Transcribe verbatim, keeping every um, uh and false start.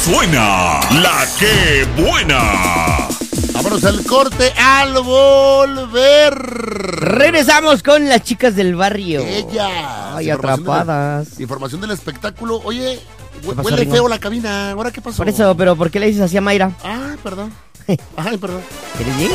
suena la que buena. Vámonos al corte al volver. Regresamos con las chicas del barrio. Ella. Ay, atrapadas. Del, información del espectáculo. Oye, pasó, huele Ringo? feo la cabina. ¿Ahora qué pasó? Por eso, pero ¿por qué le dices así a Mayra? Ah, perdón. Ay, perdón. ¿Eres bien?